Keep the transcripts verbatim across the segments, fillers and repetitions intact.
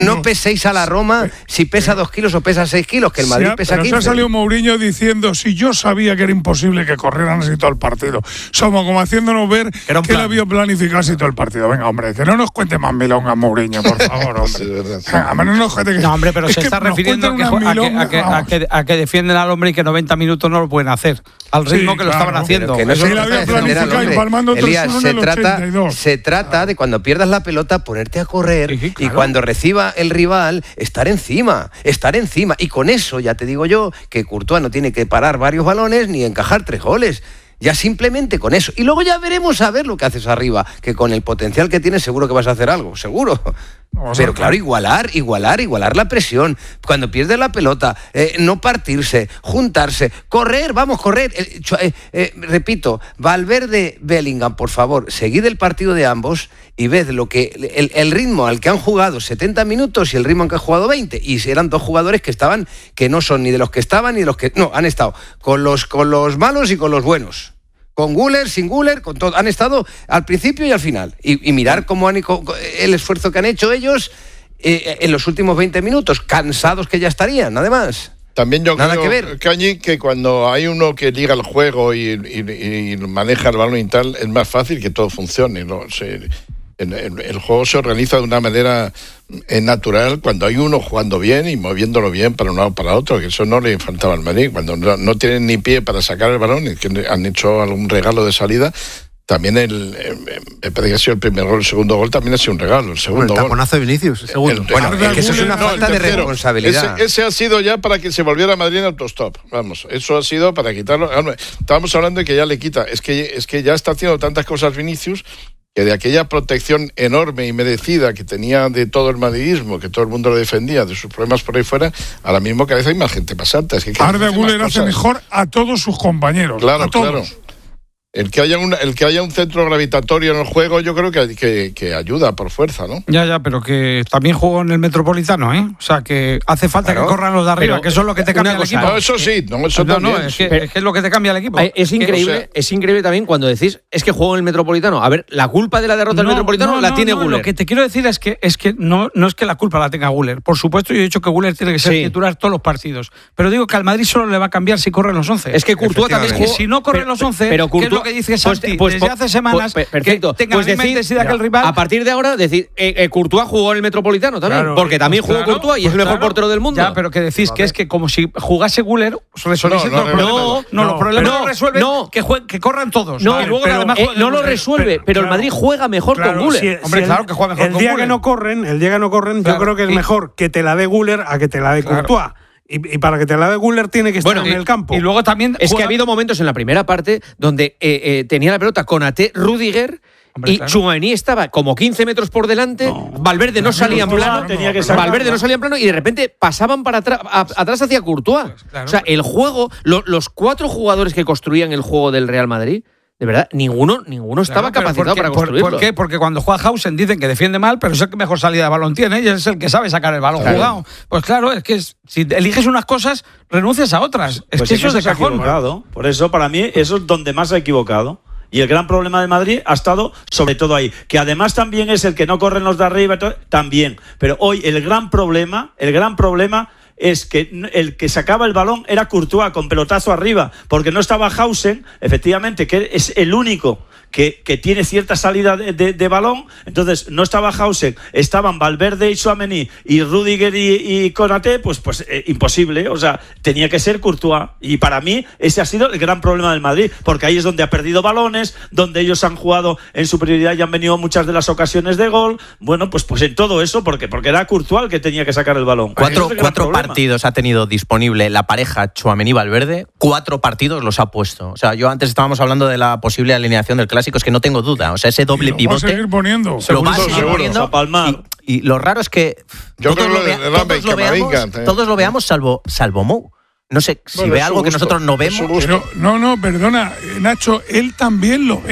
no peséis a la Roma si pesa dos kilos o pesa seis kilos, que el Madrid ha, pesa pero quince. Se ha salido Mourinho diciendo, si yo sabía que era imposible que corrieran así todo el partido. Somos como haciéndonos ver que él había planificado así todo el partido. Venga, hombre, que no nos cuente más milongas, Mourinho, por favor, hombre. Sí, verdad, sí. Venga, no, nos cuente que, no, hombre, pero se está refiriendo a que, milonga, a, que, a, que, a, que, a que defienden al hombre y que noventa minutos no lo pueden hacer. Al ritmo sí, que claro, lo estaban haciendo. Que no se trata de defender al hombre. Elías, se trata, se trata de cuando pierdas la pelota ponerte a correr sí, claro. y cuando reciba el rival estar encima, estar encima. Y con eso ya te digo yo que Courtois no tiene que parar varios balones ni encajar tres goles. Ya simplemente con eso. Y luego ya veremos a ver lo que haces arriba, que con el potencial que tienes seguro que vas a hacher algo, seguro. Pero claro, igualar, igualar, igualar la presión. Cuando pierdes la pelota, eh, no partirse, juntarse, correr, vamos, correr. Eh, eh, eh, repito, Valverde, Bellingham, por favor, seguid el partido de ambos y ved lo que el, el ritmo al que han jugado setenta minutos y el ritmo al que han jugado veinte. Y eran dos jugadores que estaban, que no son ni de los que estaban ni de los que... No, han estado con los, con los malos y con los buenos. Con Güler, sin Güler, con todo. Han estado al principio y al final. Y, y mirar cómo han, el esfuerzo que han hecho ellos eh, en los últimos veinte minutos, cansados que ya estarían, además. También yo Nada creo, que ver. Cañi, que cuando hay uno que liga el juego y, y, y maneja el balón y tal, es más fácil que todo funcione, ¿no? Se, el, el, el juego se organiza de una manera eh, natural cuando hay uno jugando bien y moviéndolo bien para un lado para otro, que eso no le faltaba al Madrid. Cuando no, no tienen ni pie para sacar el balón y que han hecho algún regalo de salida, también el, el, me parece que ha sido el primer gol, el segundo gol también ha sido un regalo, el segundo bueno, el taponazo gol. de Vinicius, el segundo. El, bueno, el, es que eso es una no, falta de responsabilidad. Ese, ese ha sido ya para que se volviera a Madrid en autostop, vamos, eso ha sido para quitarlo. Estábamos hablando de que ya le quita, es que, es que ya está haciendo tantas cosas Vinicius que de aquella protección enorme y merecida que tenía de todo el madridismo, que todo el mundo lo defendía, de sus problemas por ahí fuera, ahora mismo cada vez hay más gente pasante. Es que Arda Güler hace mejor a todos sus compañeros, claro, a todos. Claro. El que haya un el que haya un centro gravitatorio en el juego, yo creo que, que, que ayuda por fuerza, ¿no? Ya, ya, pero que también jugó en el Metropolitano, ¿eh? O sea, que hace falta claro. que corran los de arriba, pero que eso es lo que te cambia el equipo. No, eso sí, no, eso no, también. No, es que, es que es lo que te cambia el equipo. Es increíble, o sea, es increíble también cuando decís, es que jugó en el Metropolitano. A ver, la culpa de la derrota no, del Metropolitano no, la no, tiene no, Güler. Lo que te quiero decir es que es que no, no es que la culpa la tenga Güler. Por supuesto, yo he dicho que Güler tiene que ser sí. titular todos los partidos. Pero digo que al Madrid solo le va a cambiar si corren los once. Es que Courtois también jugó. Si no corren los once, pero ¿qué es lo que dice Santi? Pues, desde hace semanas pues, perfecto. que tenga pues la misma decir, intensidad ya. que el rival. A partir de ahora, decir, eh, eh, Courtois jugó en el Metropolitano también, claro, porque también pues jugó claro, Courtois y pues es el mejor claro. portero del mundo. Ya, pero que decís vale. que es que como si jugase Güler, resolviese no, todos los no, problemas. no, No, no, los problemas no, no resuelven no. que, jueguen, que corran todos. No, vale, y luego pero, además eh, no lo resuelve, pero, pero claro, el Madrid juega mejor claro, con Güler. Si, Hombre, si claro el, que juega mejor el con día Güler. que no corren, el día que no corren, claro. yo creo que es y, mejor que te la dé Güler a que te la dé claro. Courtois. Y, y para que te la dé Güler tiene que estar bueno, en y, el campo. Y luego también es juega... que ha habido momentos en la primera parte donde eh, eh, tenía la pelota Konaté, Rüdiger. Hombre, y claro. Tchouaméni estaba como quince metros por delante, no. Valverde no salía en plano, no, tenía que no, Valverde no salía en plano y de repente pasaban para atrás, a, atrás hacia Courtois. Pues claro, o sea, el juego, lo, los cuatro jugadores que construían el juego del Real Madrid, de verdad, ninguno, ninguno estaba claro, capacitado para construirlo. ¿Por qué? Porque cuando juega Hausen dicen que defiende mal, pero es el que mejor salida de balón tiene y es el que sabe sacar el balón claro. jugado. Pues claro, es que es, si eliges unas cosas, renuncias a otras. Es pues que eso es de cajón. Equivocado. Por eso, para mí, eso es donde más se ha equivocado. Y el gran problema de Madrid ha estado sobre todo ahí, que además también es el que no corren los de arriba, también. Pero hoy el gran problema, el gran problema es que el que sacaba el balón era Courtois con pelotazo arriba, porque no estaba Hausen, efectivamente, que es el único que, que tiene cierta salida de, de, de balón. Entonces no estaba Hausen, estaban Valverde y Tchouaméni y Rüdiger y, y Konaté, pues, pues eh, imposible, o sea, tenía que ser Courtois. Y para mí ese ha sido el gran problema del Madrid, porque ahí es donde ha perdido balones, donde ellos han jugado en superioridad y han venido muchas de las ocasiones de gol. Bueno, pues, pues en todo eso, porque, porque era Courtois el que tenía que sacar el balón. Cuatro, es cuatro partidos ha tenido disponible la pareja Tchouaméni-Valverde, cuatro partidos los ha puesto. O sea, yo antes estábamos hablando de la posible alineación del Clásico, es que no tengo duda. O sea, ese doble lo pivote... Va a seguir poniendo. Lo va a seguir seguro, poniendo. Palmar. Y, y lo raro es que yo todos, creo lo, vea, de todos, lo veamos, eh. todos lo veamos salvo, salvo Mou. No sé, si bueno, ve algo gusto, que nosotros no vemos... Pero, no, no, perdona, Nacho, él también lo ve.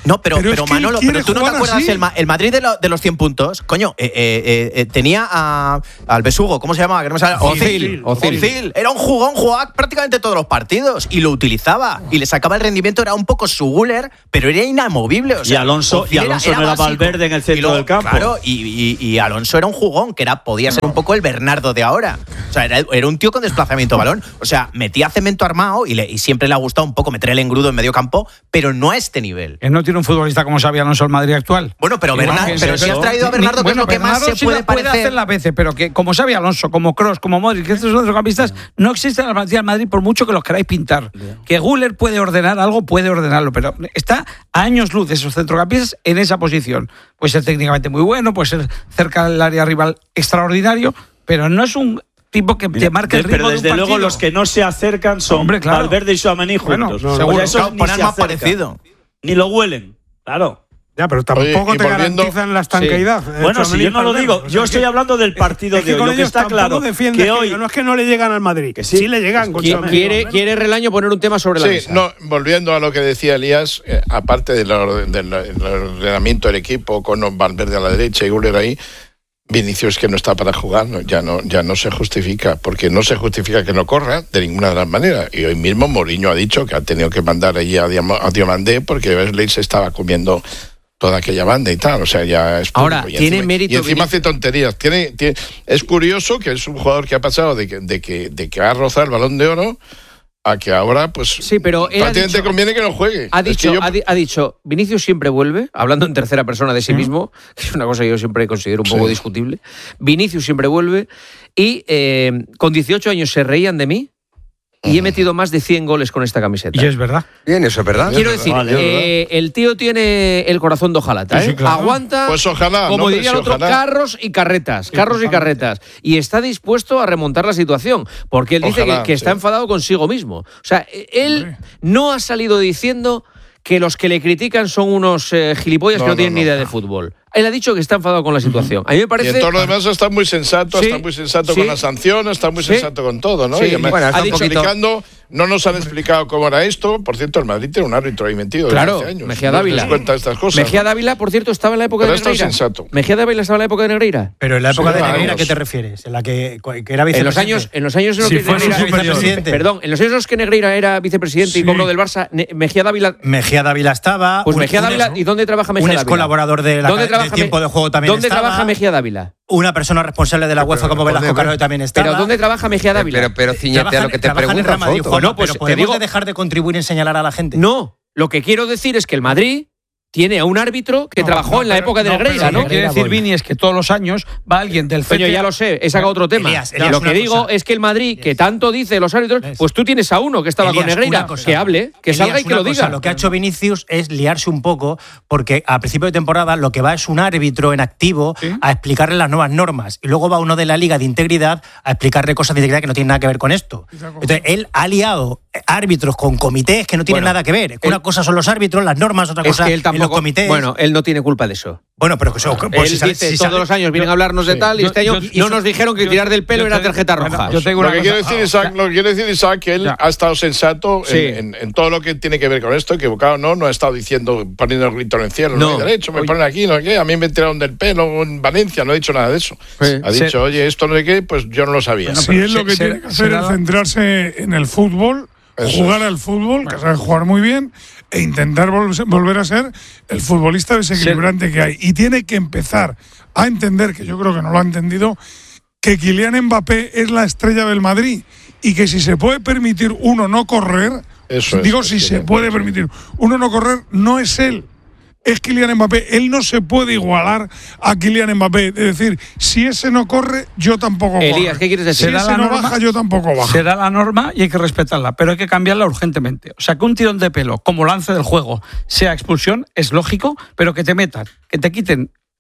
No, pero, pero, pero es que Manolo, pero tú no te acuerdas, el, el Madrid de, lo, de los cien puntos, coño, eh, eh, eh, tenía a, al besugo, ¿cómo se llamaba? Que no me sale. Ozil. Ozil. Ozil. Era un jugón, jugaba prácticamente todos los partidos y lo utilizaba y le sacaba el rendimiento, era un poco su Guller, pero era inamovible. O sea, y Alonso, y Alonso era, era no era Valverde en el centro luego, del campo. Claro, y, y, y Alonso era un jugón, que era podía ser un poco el Bernardo de ahora. O sea, era, era un tío con desplazamiento de balón. O sea, metía cemento armado y, le, y siempre le ha gustado un poco meter el engrudo en medio campo, pero no a este nivel. Él no tiene un futbolista como Xabi Alonso el Madrid actual. Bueno, pero, Bernardo, pero si has traído a Bernardo, que bueno, es lo que Bernardo más se sí puede parecer. Puede hacer las veces, pero que como Xabi Alonso, como Kroos, como Modric, que estos centrocampistas no existen en la plantilla del Madrid por mucho que los queráis pintar. Que Güler puede ordenar algo, puede ordenarlo, pero está a años luz de esos centrocampistas en esa posición. Puede ser técnicamente muy bueno, puede ser cerca del área rival extraordinario, pero no es un tipo que te marque el ritmo pero desde de un luego partido. los que no se acercan son Hombre, claro. Valverde y Tchouaméni juntos. Bueno, no, seguro. no, Eso no, poner más parecido. Ni lo huelen, claro. Ya, pero tampoco Oye, te volviendo, garantizan la estanqueidad. Sí. Bueno, si yo no lo digo, yo estoy hablando del partido es que de hoy. con Lo que ellos está claro que hoy que no es que no le llegan al Madrid, que sí, sí le llegan. Con quiere, quiere, quiere Relaño poner un tema sobre la sí, mesa. No, volviendo a lo que decía Elías, eh, aparte del, del, del ordenamiento del equipo con Valverde a la derecha y Güler ahí, Vinicius que no está para jugar, no, ya no ya no se justifica, porque no se justifica que no corra de ninguna de las maneras. Y hoy mismo Mourinho ha dicho que ha tenido que mandar allí a, Diam- a Diomandé porque Wesley se estaba comiendo toda aquella banda y tal, o sea, ya es Ahora, público. Y tiene encima, mérito y encima Vinicius. hace tonterías. Tiene, tiene, es curioso que es un jugador que ha pasado de que, de que, de que ha rozado el Balón de Oro a que ahora, pues, sí, pero él prácticamente dicho, conviene que no juegue. Ha dicho, es que yo... ha, di, ha dicho, Vinicius siempre vuelve, hablando en tercera persona de sí mismo, que es una cosa que yo siempre considero un poco sí. discutible. Vinicius siempre vuelve y eh, con dieciocho años se reían de mí y he metido más de cien goles con esta camiseta. Y es verdad. Bien, eso es verdad. Quiero es decir, verdad. eh, el tío tiene el corazón de hojalata, ¿eh? Sí, sí, claro. Aguanta, Pues ojalá, como no, diría el sí, otro, ojalá. carros y carretas, Sí, carros y totalmente. carretas. Y está dispuesto a remontar la situación, porque él dice Ojalá, que, que está sí. enfadado consigo mismo. O sea, él no ha salido diciendo que los que le critican son unos eh, gilipollas No, que no, no, tienen no. ni idea de fútbol. Él ha dicho que está enfadado con la situación. A mí me Y parece... en todo lo demás está muy sensato, Sí, está muy sensato sí. con la sanción, está muy Sí. sensato con todo, ¿no? Sí, Y además, bueno, están ha dicho- explicando, no nos han explicado cómo era esto. Por cierto, el Madrid tiene un árbitro ahí metido desde Claro, hace años. Mejía No Dávila. te das cuenta de estas cosas. Mejía ¿no? Dávila, por cierto, estaba en la época Pero de esto es Negreira. sensato. Mejía Dávila estaba en la época de Negreira. Pero en la época Sí, de vamos. Negreira, ¿a qué te refieres? En la que, que era En los vicepresidente. años, en los años en los Si que fue su Negreira, vicepresidente. perdón, en los años en los que Negreira era vicepresidente y Sí. cobró del Barça, Ne- Mejía Dávila. Mejía Dávila estaba. Pues un- Mejía un Dávila, ex- ¿y dónde trabaja Mejía Un Dávila? ex colaborador de la, ¿Dónde del trabaja tiempo Me- de juego también ¿Dónde estaba. trabaja Mejía Dávila? Una persona responsable de la UEFA como Velasco Carrero también estaba. ¿Pero dónde trabaja Mejía Dávila? Pero, pero ciñete a lo que te Trabajan en pregunta, Real Madrid, Foto. Juanma, Bueno, pues pero te podemos digo- de dejar de contribuir en señalar a la gente. No, lo que quiero decir es que el Madrid tiene a un árbitro que No, trabajó no, en la pero- época de no, Negreira, pero ¿no? Lo que quiere decir voy. Vini es que todos los años va alguien del C T A. Coño, ya lo sé, he sacado otro tema. Elías, Elías, lo una que digo cosa. es que el Madrid, que tanto dice los árbitros, Elías. pues tú tienes a uno que estaba Elías, con Negreira, una cosa. que hable, que Elías, salga y que una lo cosa, diga. Lo que ha hecho Vinicius es liarse un poco porque a principio de temporada lo que va es un árbitro en activo ¿Sí? a explicarle las nuevas normas y luego va uno de la Liga de Integridad a explicarle cosas de integridad que no tienen nada que ver con esto. Entonces él ha liado árbitros con comités que no tienen Bueno, nada que ver. él- una cosa son los árbitros, las normas, otra Es cosa que él en los tampoco. comités. Bueno, él no tiene culpa de eso. Bueno, pero que eso, pues él si sale- dice si todos sale- los años vienen a hablarnos de Sí, tal y yo- este año yo- no yo- nos dijeron que yo- tirar del pelo yo era te- tarjeta bueno, roja. yo te digo Lo una que, quiere cosa. decir Isaac, lo que quiere decir Isaac que él Ya. ha estado sensato Sí. en, en- en todo lo que tiene que ver con esto, equivocado no, no ha estado diciendo, poniendo el grito en el cielo, no, No. hay derecho, me Oye. ponen aquí, no sé qué, a mí me tiraron del pelo en Valencia, no he dicho nada de eso. Sí. Ha Se- dicho, oye, esto no sé qué, pues yo no lo sabía. Si pero es lo se- que se- tiene que hacer será es la- centrarse en el fútbol, Eso jugar al fútbol, que sabe jugar muy bien, e intentar vol- volver a ser el futbolista desequilibrante que hay. Y tiene que empezar a entender, que yo creo que no lo ha entendido, que Kylian Mbappé es la estrella del Madrid y que si se puede permitir uno no correr, Eso es, digo es si se Kylian puede Mbappé. permitir uno no correr, no es él. Es Kylian Mbappé. Él no se puede igualar a Kylian Mbappé. Es decir, si ese no corre, yo tampoco corro. Elías, ¿qué quieres decir? Si Será ese la no norma- baja, yo tampoco bajo. Será la norma y hay que respetarla, pero hay que cambiarla urgentemente. O sea, que un tirón de pelo como lance del juego sea expulsión es lógico, pero que te metan, que te quiten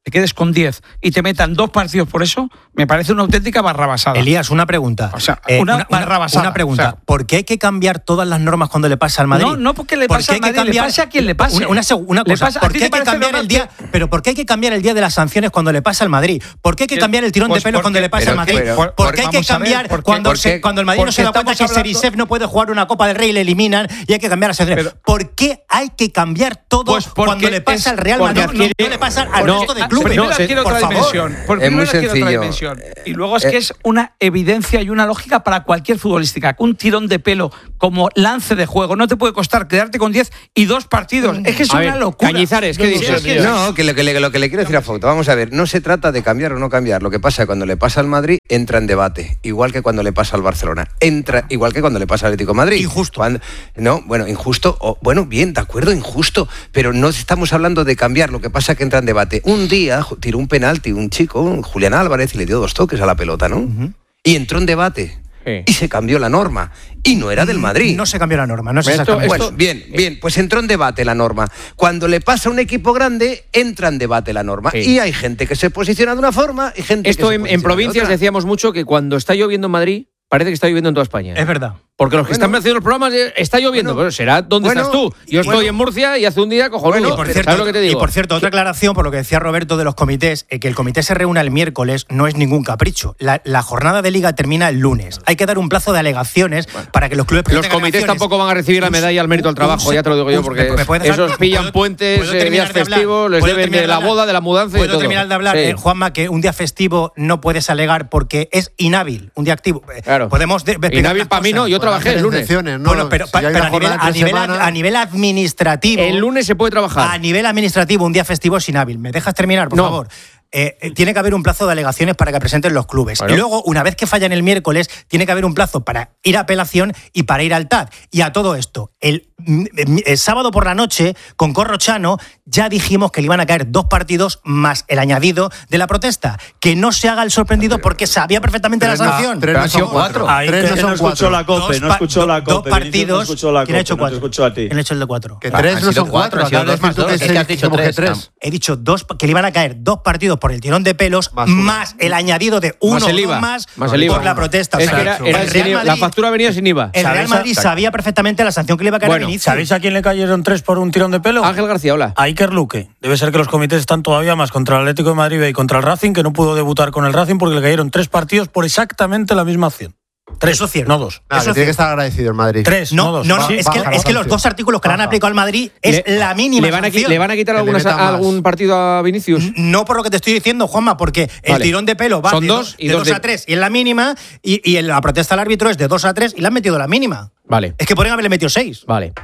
te quedes con diez y te metan dos partidos por eso, me parece una auténtica barrabasada. Elías, una pregunta. O sea, eh, una, una barrabasada. Una pregunta. O sea, ¿por qué hay que cambiar todas las normas cuando le pasa al Madrid? No, no porque le pasa al Madrid, cambiar, le pasa a quien le pase. Una, una, una cosa, pasa, ¿por qué hay que cambiar el día? Que... Pero ¿por qué hay que cambiar el día de las sanciones cuando le pasa al Madrid? ¿Por qué hay que cambiar el tirón pues de pelos cuando le pasa al Madrid? Pero, ¿Por, ¿Por qué hay que cambiar ver, cuando, porque, se, cuando el Madrid no se da cuenta que hablando... Serisev no puede jugar una Copa del Rey y le eliminan y hay que cambiar las sanciones? Pero, ¿por qué hay que cambiar todo pues cuando le pasa al Real Madrid? No, no le pasa al no, resto de clubes. No, quiero otra dimensión. Es muy sencillo. Y luego es que es una evidencia y una lógica para cualquier futbolística. Un tirón de pelo como lance de juego no te puede costar quedarte con diez y dos partidos. Es que es a una ver, locura. Cañizares, ¿qué dices? Sí, no, que lo que, le, lo que le quiero decir a Fauto, vamos a ver, no se trata de cambiar o no cambiar. Lo que pasa es que cuando le pasa al Madrid entra en debate, igual que cuando le pasa al Barcelona. Entra igual que cuando le pasa al Atlético de Madrid. Injusto. Cuando, no, bueno, injusto. O, bueno, bien, de acuerdo, injusto. Pero no estamos hablando de cambiar. Lo que pasa es que entra en debate. Un día tiró un penalti un chico, un Julián Álvarez, y le dio dos toques a la pelota, ¿no? Uh-huh. Y entró en debate. Sí. Y se cambió la norma. Y no era del Madrid. No se cambió la norma, no es esto, esto, bueno, bien, bien, pues entró en debate la norma. Cuando le pasa a un equipo grande, entra en debate la norma. Sí. Y hay gente que se posiciona de una forma y gente esto que en, se en provincias de decíamos mucho que cuando está lloviendo en Madrid, parece que está lloviendo en toda España. Es verdad. Porque los que bueno, están haciendo los programas está lloviendo. Bueno, pero será donde bueno, estás tú. Yo estoy bueno, en Murcia y hace un día cojonudo. Bueno, por cierto, ¿sabes lo que te digo? Y por cierto, otra aclaración por lo que decía Roberto de los comités, eh, que el comité se reúna el miércoles no es ningún capricho. La, la jornada de liga termina el lunes. Hay que dar un plazo de alegaciones bueno, para que los clubes Los comités tampoco van a recibir la medalla al mérito del trabajo, un, ya te lo digo yo, porque ¿me, me dejar, esos pillan ¿puedo, puentes, ¿puedo eh, días de festivos, les deben de la boda, de la mudanza y de todo. ¿Puedo terminar de hablar, sí. eh, Juanma, que un día festivo no puedes alegar porque es inhábil, un día activo? Claro. Podemos de, inhábil para mí no, yo trabajé el lunes. Bueno, pero Pero a nivel, a, nivel, a nivel administrativo... El lunes se puede trabajar. A nivel administrativo, un día festivo es inhábil. ¿Me dejas terminar, por no. favor? Eh, tiene que haber un plazo de alegaciones para que presenten los clubes. Bueno. Y luego, una vez que fallan el miércoles, tiene que haber un plazo para ir a apelación y para ir al T A D. Y a todo esto, el, el, el sábado por la noche, con Corrochano, ya dijimos que le iban a caer dos partidos más el añadido de la protesta. Que no se haga el sorprendido porque sabía perfectamente pero la sanción. Pero no son cuatro. Ahí tres no, no escuchó la COPE, no escuchó la COPE. Dos partidos. No la ¿Quién ha hecho cuatro? No escuchó a ti. ¿Quién ha hecho el de cuatro? Que tres no son cuatro. Dos más dos. Es que has dicho tres. He dicho dos, que le iban a caer dos partidos por el tirón de pelos, más, más el añadido de uno más el I V A, o dos más, más el I V A. por la protesta. Es o sea, que era, era el Madrid, la factura venía sin I V A. El Real Madrid sabía perfectamente la sanción que le iba a caer bueno, al inicio. ¿Sabéis a quién le cayeron tres por un tirón de pelo? Ángel García, hola. A Iker Luque. Debe ser que los comités están todavía más contra el Atlético de Madrid y contra el Racing, que no pudo debutar con el Racing porque le cayeron tres partidos por exactamente la misma acción. Tres, eso es cierto. No dos. Nah, eso tiene que estar agradecido el Madrid. Tres, no, no dos. No, no, sí, es, baja, que, es que los dos artículos que le han aplicado al Madrid es le, la mínima ¿le van, a, sanción. ¿Le van a quitar algunas, a, algún partido a Vinicius? No por lo que te estoy diciendo, Juanma, porque el vale. tirón de pelo va Son de dos, y de dos, dos de... a tres y es la mínima, y, y la protesta del árbitro es de dos a tres y le han metido la mínima. Vale. Es que podrían haberle metido seis. Vale.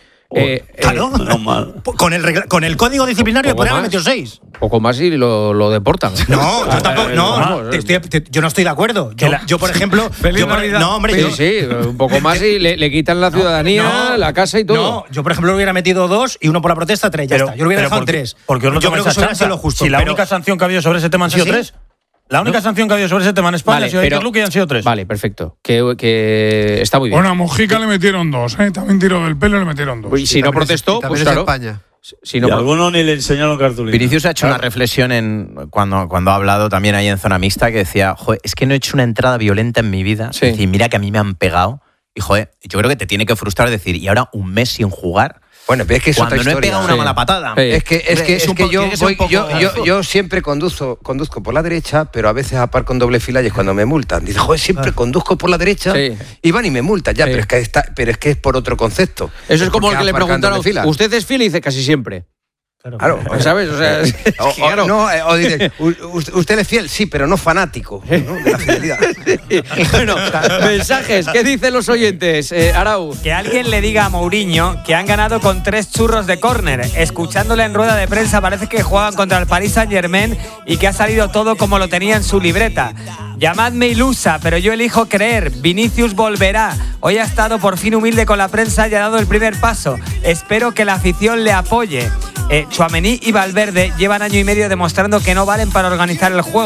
Eh, claro, eh, no mal. Con, el, con el código disciplinario podrían haber metido seis. Poco más y lo, lo deportan. No, yo tampoco. No, te estoy, te, yo no estoy de acuerdo. Yo, yo por ejemplo. yo por, no, hombre. Sí, yo, sí, un poco más y le, le quitan la ciudadanía, no, la casa y todo. No, yo por ejemplo le hubiera metido dos y uno por la protesta, tres. Ya pero, está. Yo lo hubiera dejado porque, tres. Porque yo creo que eso hubiera sido lo justo. Si la única sanción que ha habido sobre ese tema han sido ¿sí? tres. La única no. sanción que ha habido sobre ese tema en España vale, ha sido Iker Luque y han sido tres. Vale, perfecto. Que, que está muy bien. Bueno, a Mojica le metieron dos, ¿eh? También tiró del pelo y le metieron dos. Y si no protestó, pues claro. España. Si no, y algunos ni le enseñaron cartulina. Vinicius ha hecho claro. una reflexión en cuando, cuando ha hablado también ahí en Zona Mixta que decía, joder, es que no he hecho una entrada violenta en mi vida. Sí. Es decir, mira que a mí me han pegado. Y joder, yo creo que te tiene que frustrar decir, y ahora un mes sin jugar. Bueno, pero es que es cuando otra no historia. he pegado una sí. mala patada. Sí. Es que, es que, es es que yo, voy, yo, yo, yo siempre conduzco, conduzco por la derecha, pero a veces aparco en doble fila y es cuando me multan. Dice, joder, siempre ah. conduzco por la derecha sí. y van y me multan. Ya, sí. pero, es que está, pero es que es por otro concepto. Eso es como el que le preguntaron, ¿usted es fiel? Y dice, casi siempre. Claro, claro, ¿sabes? O sea, o, claro. o, no, o dice, usted es fiel, sí, pero no fanático, ¿no? De la fidelidad. Bueno, mensajes, ¿qué dicen los oyentes? Eh, Arau. Que alguien le diga a Mourinho que han ganado con tres churros de córner. Escuchándole en rueda de prensa parece que juegan contra el Paris Saint-Germain y que ha salido todo como lo tenía en su libreta. Llamadme ilusa, pero yo elijo creer. Vinicius volverá. Hoy ha estado por fin humilde con la prensa y ha dado el primer paso. Espero que la afición le apoye. Eh, Tchouaméni y Valverde llevan año y medio demostrando que no valen para organizar el juego.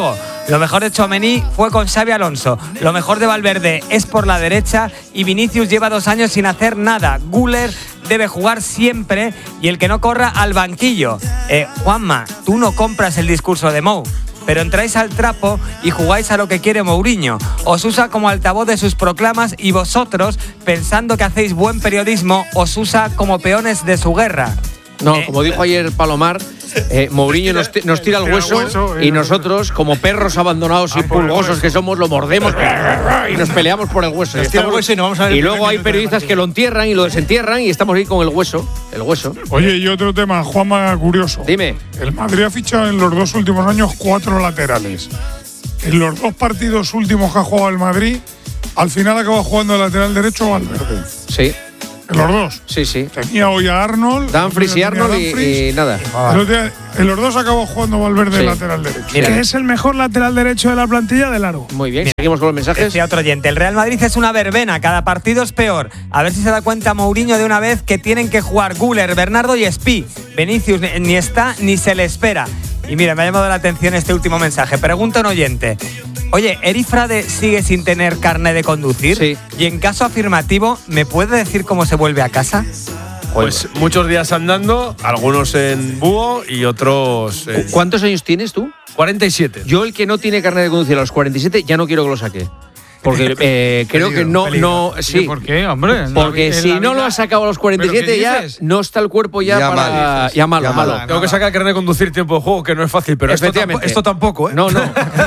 Lo mejor de Tchouaméni fue con Xabi Alonso. Lo mejor de Valverde es por la derecha y Vinicius lleva dos años sin hacer nada. Güler debe jugar siempre y el que no corra al banquillo. Eh, Juanma, tú no compras el discurso de Mou, pero entráis al trapo y jugáis a lo que quiere Mourinho. Os usa como altavoz de sus proclamas y vosotros, pensando que hacéis buen periodismo, os usa como peones de su guerra. No, eh, como dijo ayer Palomar, eh, Mourinho nos, nos tira el hueso y nosotros, como perros abandonados y pulgosos que somos, lo mordemos y nos peleamos por el hueso. Y, estamos, hueso y, no vamos a ver y luego hay periodistas que lo entierran y lo desentierran y estamos ahí con el hueso. El hueso. Oye, y otro tema, Juanma, curioso. Dime. El Madrid ha fichado en los dos últimos años cuatro laterales. En los dos partidos últimos que ha jugado el Madrid, al final acaba jugando el lateral derecho Valverde. Sí. En los dos. Sí, sí. Tenía hoy a Arnold. Dumfries y Arnold y, y nada. Ah. En los dos acabó jugando Valverde sí. lateral derecho. Mira, que es el mejor lateral derecho de la plantilla de largo. Muy bien, Mira, seguimos con los mensajes. Decía otro oyente, el Real Madrid es una verbena, cada partido es peor. A ver si se da cuenta Mourinho de una vez que tienen que jugar Güler, Bernardo y Spi. Vinicius ni está ni se le espera. Y mira, me ha llamado la atención este último mensaje. Pregunta un oyente. Oye, ¿Eri Frade sigue sin tener carnet de conducir? Sí. Y en caso afirmativo, ¿me puede decir cómo se vuelve a casa? Pues muchos días andando, algunos en búho y otros… En… ¿Cuántos años tienes tú? cuarenta y siete. Yo el que no tiene carnet de conducir a los cuarenta y siete ya no quiero que lo saque. Porque eh, creo que no, no, sí. ¿Por qué, hombre? Porque la, si la no vida, lo has sacado a los cuarenta y siete ya no está el cuerpo ya, ya para… Mal, ya malo, ya malo. Tengo que sacar el carnet de conducir tiempo de juego, que no es fácil, pero esto tampoco, esto tampoco, ¿eh? No, no.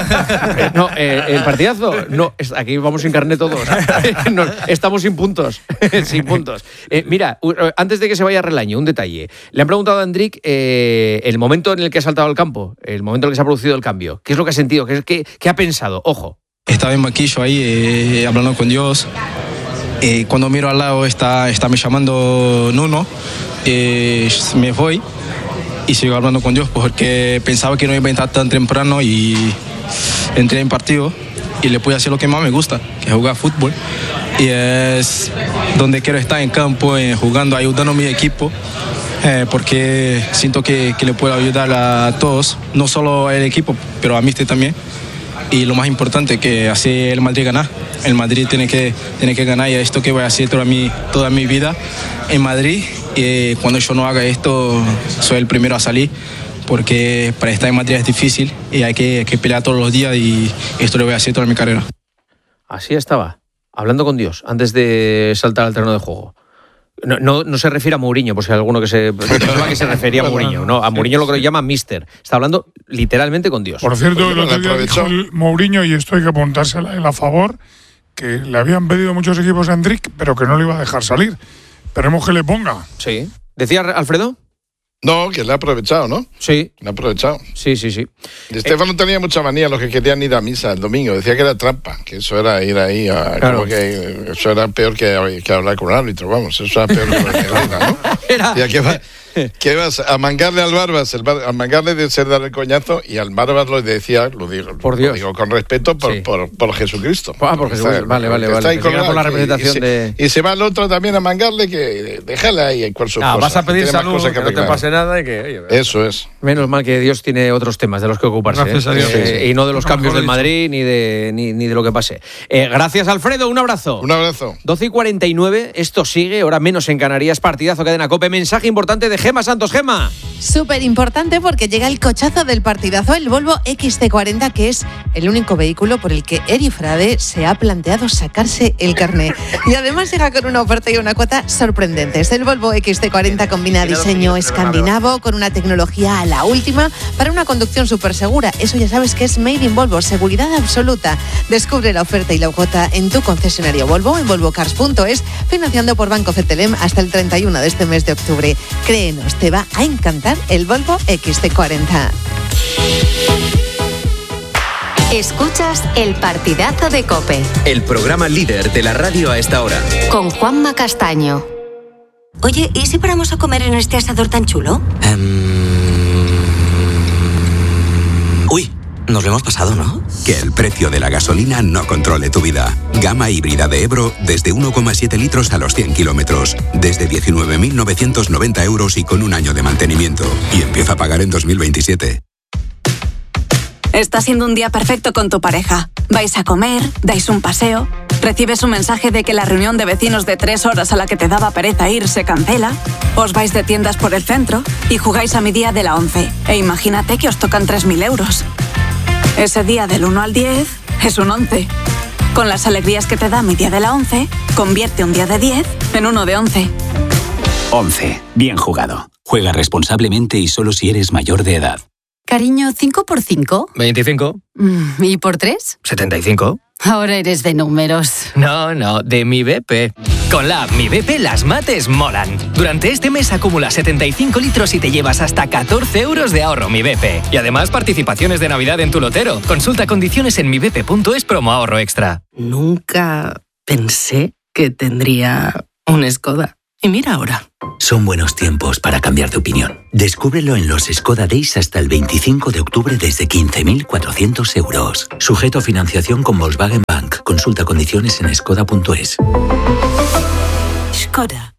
no, eh, el partidazo, no, aquí vamos sin carnet todos. no, estamos sin puntos, sin puntos. Eh, mira, antes de que se vaya Relaño, un detalle. Le han preguntado a Endrick eh, el momento en el que ha saltado al campo, el momento en el que se ha producido el cambio. ¿Qué es lo que ha sentido? ¿Qué, qué, qué ha pensado? Ojo. Estaba en banquillo ahí, eh, hablando con Dios. Eh, cuando miro al lado está, está me llamando Nuno. Eh, me voy y sigo hablando con Dios porque pensaba que no iba a entrar tan temprano y entré en partido y le pude hacer lo que más me gusta, que es jugar fútbol. Y es donde quiero estar en campo, eh, jugando, ayudando a mi equipo. Eh, porque siento que, que le puedo ayudar a todos, no solo al equipo, pero a mí también. Y lo más importante, que hace el Madrid ganar. El Madrid tiene que, tiene que ganar y esto que voy a hacer toda mi, toda mi vida en Madrid. Y cuando yo no haga esto, soy el primero a salir, porque para estar en Madrid es difícil y hay que, que pelear todos los días y esto lo voy a hacer toda mi carrera. Así estaba, hablando con Dios, antes de saltar al terreno de juego. No, no, no se refiere a Mourinho, por si hay alguno que se pensaba que se refería a Mourinho. No, a Mourinho lo que lo llama Mister. Está hablando literalmente con Dios. Por cierto, el otro día dijo el Mourinho, y esto hay que apuntársela en a favor, que le habían pedido muchos equipos a Endrick, pero que no le iba a dejar salir. Esperemos que le ponga. Sí. ¿Decía Alfredo? No, que le ha aprovechado, ¿no? Sí. Le ha aprovechado. Sí, sí, sí. Y Estefano eh, tenía mucha manía los que querían ir a misa el domingo. Decía que era trampa, que eso era ir ahí a… Claro. Como que eso era peor que, que hablar con un árbitro, vamos. Eso era peor que la negrina, ¿no? Era… Y aquí va… ¿Qué vas a mangarle al Barbas? El bar, a mangarle de ser dar el coñazo y al Barbas lo decía, lo digo, por Dios. Lo digo con respeto por, sí. por, por Jesucristo. Ah, por Jesucristo. Vale, vale, vale. Ahí con la, por la representación y, y, de… y se va el otro también a mangarle que déjale ahí en cual sus ah, cosas. Vas a pedir que salud, que, que no te pase nada y que… Oye, eso es. Menos mal que Dios tiene otros temas de los que ocuparse. Gracias ¿eh? a Dios. Eh, sí. Y no de los no, cambios del Madrid ni de, ni, ni de lo que pase. Eh, gracias, Alfredo. Un abrazo. Un abrazo. doce y cuarenta y nueve. Esto sigue. Hora menos en Canarias. Partidazo, Cadena COPE. Mensaje importante de Gemma Santos. Gemma. Súper importante porque llega el cochazo del partidazo, el Volvo equis ce cuarenta, que es el único vehículo por el que Eri Frade se ha planteado sacarse el carné. Y además llega con una oferta y una cuota sorprendentes. El Volvo equis ce cuarenta combina diseño escandinavo con una tecnología a la última para una conducción súper segura. Eso ya sabes que es Made in Volvo, seguridad absoluta. Descubre la oferta y la cuota en tu concesionario Volvo en volvo cars punto es, financiando por Banco Cetelem hasta el treinta y uno de este mes de octubre. Créenos, te va a encantar el Volvo equis ce cuarenta. Escuchas el partidazo de COPE. El programa líder de la radio a esta hora. Con Juanma Castaño. Oye, ¿y si paramos a comer en este asador tan chulo? Um... Uy, nos lo hemos pasado, ¿no? Que el precio de la gasolina no controle tu vida. Gama híbrida de Ebro desde uno coma siete litros a los cien kilómetros. Desde diecinueve mil novecientos noventa euros y con un año de mantenimiento. Y empieza a pagar en dos mil veintisiete. Está siendo un día perfecto con tu pareja. Vais a comer, dais un paseo, recibes un mensaje de que la reunión de vecinos de tres horas a la que te daba pereza ir se cancela, os vais de tiendas por el centro y jugáis a mi día de la once. E imagínate que os tocan tres mil euros. Ese día del uno al diez es un once. Con las alegrías que te da mi día de la once, convierte un día de diez en uno de once. once. Bien jugado. Juega responsablemente y solo si eres mayor de edad. Cariño, ¿cinco por cinco? veinticinco. ¿Y por tres? setenta y cinco. Ahora eres de números. No, no, de mi B P. Con la app Mi B P las mates molan. Durante este mes acumula setenta y cinco litros y te llevas hasta catorce euros de ahorro Mi B P. Y además participaciones de Navidad en tu lotero. Consulta condiciones en mi b p punto es promo ahorro extra. Nunca pensé que tendría un Skoda. Y mira ahora. Son buenos tiempos para cambiar de opinión. Descúbrelo en los Skoda Days hasta el veinticinco de octubre desde quince mil cuatrocientos euros. Sujeto a financiación con Volkswagen Bank. Consulta condiciones en skoda punto es. Skoda.